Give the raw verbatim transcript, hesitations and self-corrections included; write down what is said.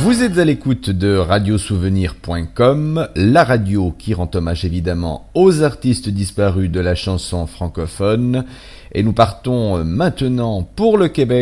Vous êtes à l'écoute de radio souvenir point com, la radio qui rend hommage évidemment aux artistes disparus de la chanson francophone. Et nous partons maintenant pour le Québec